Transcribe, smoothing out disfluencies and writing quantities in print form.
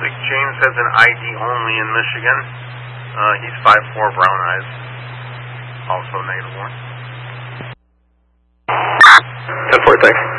Pacific. James has an ID only in Michigan. He's 5'4", brown eyes. Also -1. 10-4, thanks.